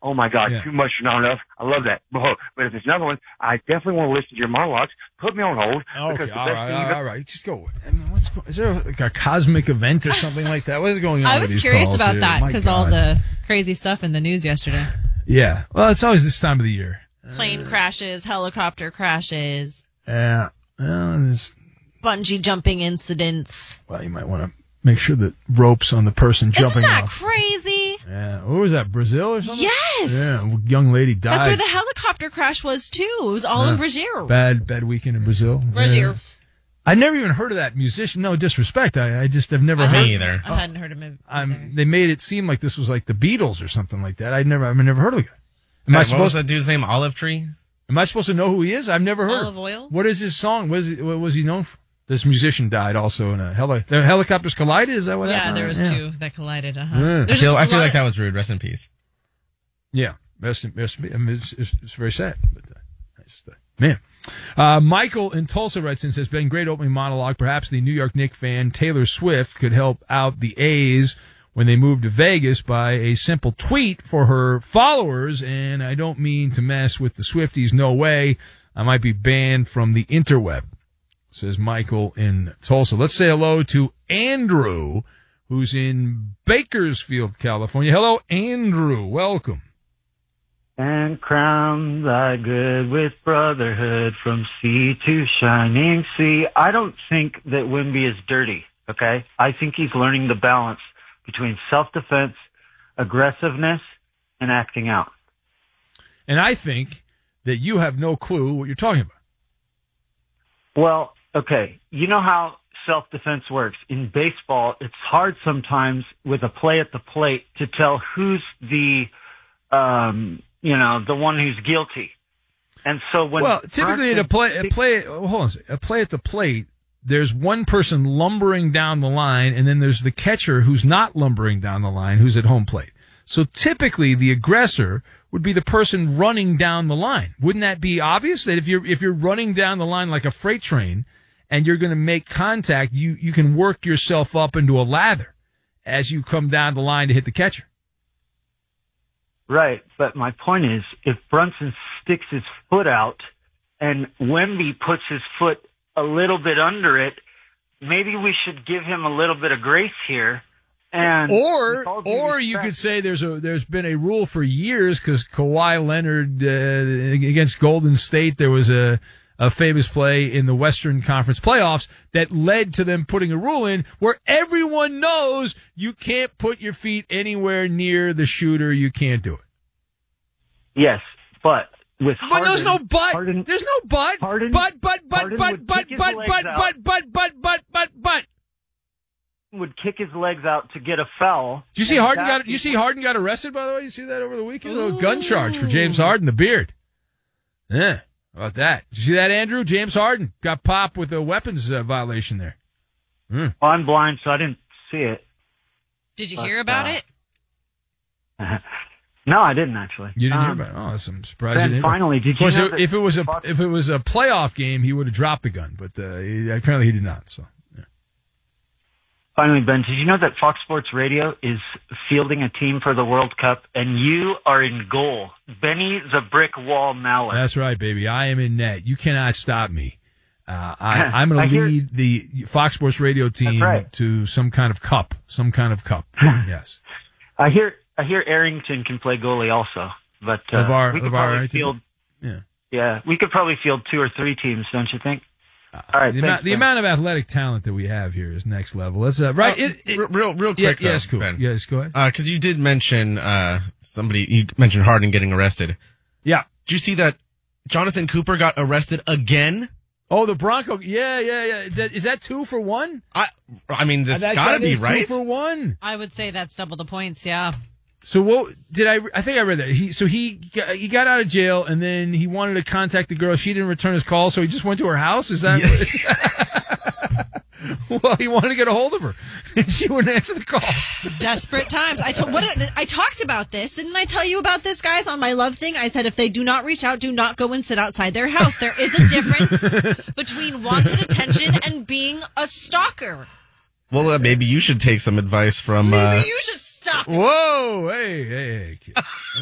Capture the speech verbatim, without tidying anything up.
oh my God, Yeah. too much, not enough. I love that. But if there's another one, I definitely want to listen to your monologues. Put me on hold. Okay, the all best right, thing all you right, got- all right. Just go. I mean, what's go- is there like a cosmic event or something like that? What is going on? I with was these curious calls about here? that My because all God. the crazy stuff in the news yesterday. Yeah. Well, it's always this time of the year. Plane crashes, helicopter crashes, Yeah. Well, there's, bungee jumping incidents. well, you might want to make sure that ropes on the person jumping Isn't that off. crazy? Yeah. What was that? Brazil or something? Yes. Yeah. A young lady died. That's where the helicopter crash was too. It was all Yeah. in Brazil. Bad, bad weekend in Brazil. Brazil. Yeah. I never even heard of that musician. No disrespect. I, I just have never I heard. hadn't- Me either. I hadn't heard of him. I'm, either. they made it seem like this was like the Beatles or something like that. I never, I've never heard of the guy. Am I Hey, what was supposed? that dude's name? Olive Tree? Am I supposed to know who he is? I've never heard. Olive oil? What is his song? What, is he, what was he known for? This musician died also in a heli- the helicopters collided. Is that what Yeah, happened? there was yeah. two that collided. Uh-huh. Yeah. I There's feel, just I a feel lot like of- that was rude. Rest in peace. Yeah, rest in- rest in- I mean, it's, it's, it's very sad. But uh, I just, uh, man, uh, Michael in Tulsa writes in says, "Been great opening monologue. Perhaps the New York Knicks fan Taylor Swift could help out the A's when they move to Vegas by a simple tweet for her followers. And I don't mean to mess with the Swifties. No way. I might be banned from the interweb," says Michael in Tulsa. Let's say hello to Andrew, who's in Bakersfield, California. Hello, Andrew. Welcome. And crown thy good with brotherhood from sea to shining sea. I don't think that Wemby is dirty, okay? I think he's learning the balance between self-defense, aggressiveness, and acting out. And I think that you have no clue what you're talking about. Well, okay, you know how self-defense works. In baseball, it's hard sometimes with a play at the plate to tell who's the, um, you know, the one who's guilty. And so when Well, typically at a play, a play, oh, hold on, a second. a play at the plate, there's one person lumbering down the line, and then there's the catcher who's not lumbering down the line, who's at home plate. So typically, the aggressor would be the person running down the line. Wouldn't that be obvious that if you're if you're running down the line like a freight train, and you're going to make contact, you you can work yourself up into a lather as you come down the line to hit the catcher. Right, but my point is, if Brunson sticks his foot out and Wemby puts his foot a little bit under it, maybe we should give him a little bit of grace here. And Or with all due or you respect- could say there's a there's been a rule for years because Kawhi Leonard uh, against Golden State, there was a a famous play in the Western Conference playoffs that led to them putting a rule in where everyone knows you can't put your feet anywhere near the shooter. You can't do it. Yes, but with But Harden, there's no but. Harden, There's no but. Harden- but, but, but, Harden but, would but, kick his but, legs but, out. but, but, but, but, but, but. would kick his legs out to get a foul. Did you see and Harden that got? You is- see Harden got arrested, by the way. You see that over the weekend? A gun charge for James Harden, the beard. Yeah, how about that? Did you see that, Andrew? James Harden got popped with a weapons uh, violation there. Mm. Well, I'm blind, so I didn't see it. Did you But, hear about uh, it? No, I didn't actually. You didn't Um, hear about it? Oh, that's I'm surprised Ben, you didn't. finally, did Of you course, know if that if it was a Fox- if it was a playoff game, he would have dropped the gun, but uh, he, apparently he did not. So. Finally, Ben, did you know that Fox Sports Radio is fielding a team for the World Cup, and you are in goal? Benny the Brick Wall Mallett. That's right, baby. I am in net. You cannot stop me. Uh, I, I'm I going to hear- lead the Fox Sports Radio team right. to some kind of cup. Some kind of cup. Yes. I hear I hear Arrington can play goalie also, but uh, Of our- we could of our probably Arrington? field. Yeah. Yeah, we could probably field two or three teams, don't you think? All right, The, thanks, amount, the Ben. amount of athletic talent that we have here is next level. Let's uh, right. Uh, it, it, real, real, real yeah, quick, though, yes, cool. Ben. Yes, go ahead. Because you did mention uh, somebody, you mentioned Harden getting arrested. Yeah. Did you see that Jonathan Cooper got arrested again? Oh, the Bronco. Yeah, yeah, yeah. Is that, is that two for one? I, I mean, that's That- got to that be is right. Two for one. I would say that's double the points. Yeah. So what did I? I think I read that. He so he got, he got out of jail and then he wanted to contact the girl. She didn't return his call, so he just went to her house. Is that? Well, he wanted to get a hold of her. She wouldn't answer the call. Desperate times. I to- what I talked about this. Didn't I tell you about this, guys, on my love thing? I said if they do not reach out, do not go and sit outside their house. There is a difference between wanted attention and being a stalker. Well, uh, maybe you should take some advice from. Maybe Uh, you should stop. Whoa! Hey, hey, hey! Kid.